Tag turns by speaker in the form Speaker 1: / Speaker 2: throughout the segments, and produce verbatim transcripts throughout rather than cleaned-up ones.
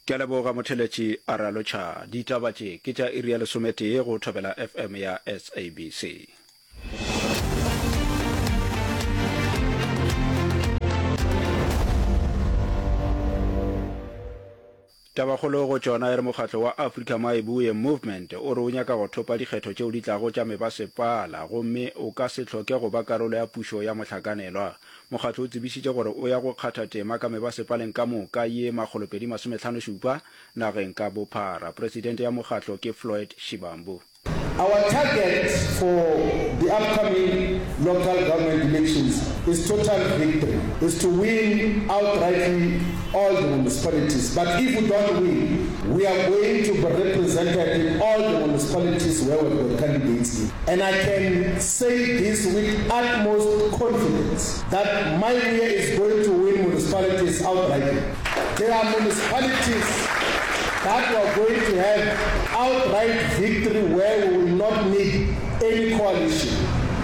Speaker 1: ke leboga motheletši a ralotšha ditaba tše ke tša iri ya lesomete go thobela F M ya S A B C. Tabakgolo go tšona e re mokgatlo wa Africa Maibuye Movement o re o nyaka go thopa dikgetho tšeo di tlago tša mebasepala gomme o ka se tlhoke go ba karolo ya pušo ya mohlakanelwa. Mokgatlo o tsebišitše gore o ya go kgatha tema ka mebasepaleng ka moka ye makgolopedi masomehlano šupa nageng ka bophara. Presidente ya mokgatlo ke Floyd Shibambu.
Speaker 2: Our target for the upcoming local government elections is total victory, is to win outrightly all the municipalities. But if we don't win, we are going to be represented in all the municipalities where we've got candidates in. And I can say this with utmost confidence that Maibuye is going to win municipalities outrightly. There are municipalities that we are going to have outright victory where we will not need any coalition.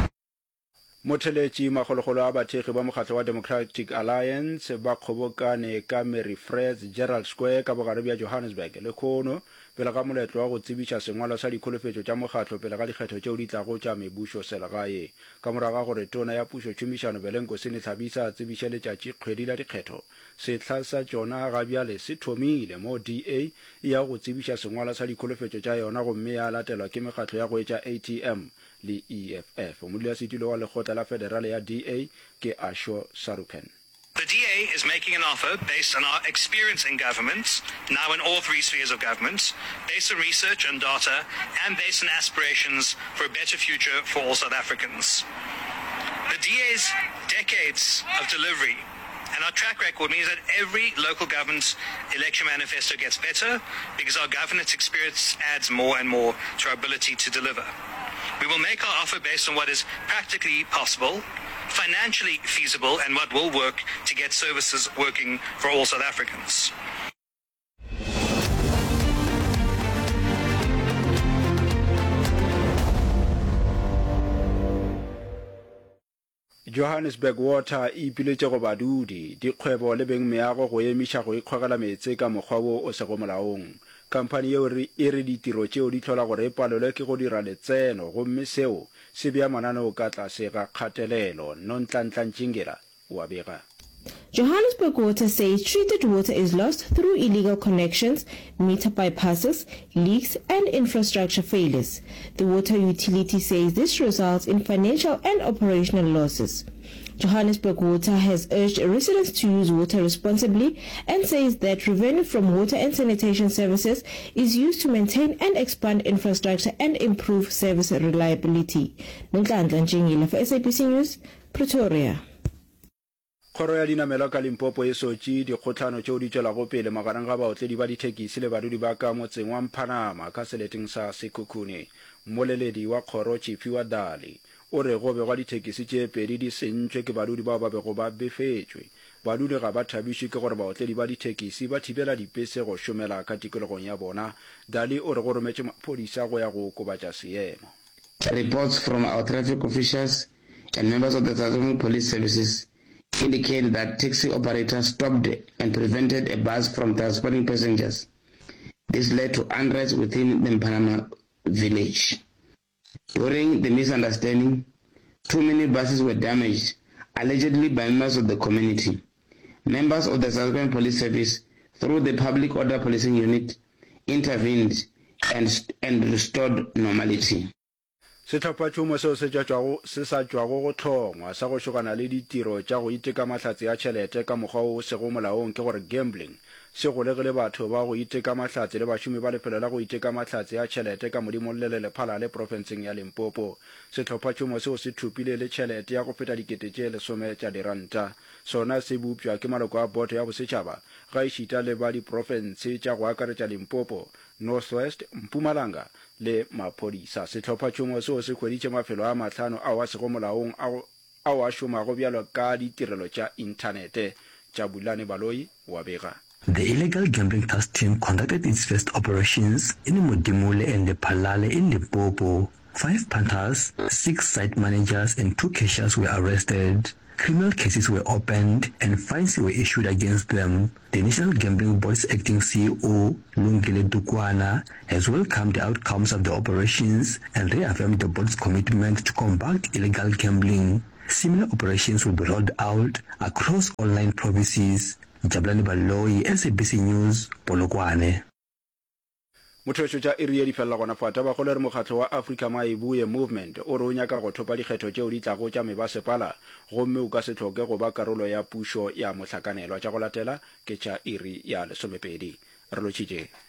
Speaker 1: Motheletši magologolo a bathegi ba mokgatlo wa Democratic Alliance ba kgobokane ka Mary Fred's Gerald Square ka bogare bja Johannesburg le khono pele ga moletlo wa go tsebiša sengwalo sa dikholofetšo tša mokgatlo pele ga dikgetho tšeo di tlago tša mebušo selegae ka morago gore tona ya pušo tšhomišano Belenko Sene Tlhabisa a tsebiše letšatši kgwedi la dikgetho sehla sa tšona ga bjale se thomile mo D A e ya go tsebiša sengwalo sa dikholofetšo tša yona gomme ya latelwa ke mekgatlo ya go etša A T M le E F F. Modulasetilo wa lekgotla la federal ya D A ke Asho Sarupen.
Speaker 3: The D A is making an offer based on our experience in government, now in all three spheres of government, based on research and data, and based on aspirations for a better future for all South Africans. The D A's decades of delivery and our track record means that every local government election manifesto gets better because our governance experience adds more and more to our ability to deliver. We will make our offer based on what is practically possible, financially feasible, and what will work to get services working for all South Africans.
Speaker 1: Johannesburg Water e ipiletše go badudi dikgwebo le beng meago go emiša go ikgwagela meetse ka mokgwa wo o sego molaong. Kampani yeo e re ditiro tšeo di tlhola gore e palelwe ke go dira letseno gomme seo se bea mananeo ka tlase ga kgatelelo. Nontlantla wa bega.
Speaker 4: Johannesburg Water says treated water is lost through illegal connections, meter bypasses, leaks, and infrastructure failures. The water utility says this results in financial and operational losses. Johannesburg Water has urged residents to use water responsibly and says that revenue from water and sanitation services is used to maintain and expand infrastructure and improve service reliability. Nontlantla Njingile for S A B C News, Pretoria.
Speaker 1: Kgoro ya dinamela ka Limpopo e sotše dikgotlano tšeo di tšwelago pele magareng ga baotledi ba dithekisi le badudi ba ka motseng wa Mpanama ka seleteng sa Sekhukhune. Mmoleledi wa kgoro Chifi wa Dali o re go begwa dithekisi tše pedi di sentšwe ke badudi bao ba bego ba befetšwe. Badudi ga ba thabišwe ke gore baotledi ba dithekisi ba thibela dipese go šomela ka tikologong ya bona. Dali o re go rometše maphodisa go ya go kobatša seemo.
Speaker 5: Reports from our traffic officials and members of the South African Police Services indicate that taxi operators stopped and prevented a bus from transporting passengers. This led to unrest within the Mpanama village. During the misunderstanding, too many buses were damaged, allegedly by members of the community. Members of the South African Police Service, through the Public Order Policing Unit, intervened and, and restored normality.
Speaker 1: Setlhophatšhomo seo se sa tšwago go hlongwa sa go šokana le ditiro tša go iteka mahlatse ya tšhelete ka mokgwa o sego molaong ke gore gambling se golegile batho ba go iteka mahlatse le bašomi ba lefelo la go iteka mahlatse ya tšhelete ka modimo le lephala le profenseng ya Limpopo. Setlhophatšhomo seo se thupile le tšhelete ya go feta dikete tše lesome tša diranta. Sona se bupšwa ke maloko a boto ya bosetšhaba ga ešita le ba diprofense tša go akaretša Limpopo, Northwest, Mpumalanga le maphodisa. Setlhophatšhomo seo se hweditše mafelo a mahlano ao a sego molaong ao a šomago bjalo ka ditirelo tša inthanete. Tša Bulane Baloi wa bega.
Speaker 6: The illegal gambling task team conducted its first operations in Modimole and Lephalale in Limpopo. Five punters, six site managers, and two cashiers were arrested. Criminal cases were opened and fines were issued against them. The National Gambling Board's acting C E O, Lungile Dukwana, has welcomed the outcomes of the operations and reaffirmed the board's commitment to combat illegal gambling. Similar operations will be rolled out across all nine provinces. Jablani Baloi, S A B C News, Polokwane.
Speaker 1: Mothoso tša iri ye di felela gona fata ba kgole re mokgatlo wa Africa Maibuye Movement o re o nyaka go thopa dikgetho tšeo di tlago tša mebasepala gomme o ka se tlhoke go ba karolo ya pušo ya mohlakanelwa tša go latela ke tša iri ya lesomepedi re lotšitše.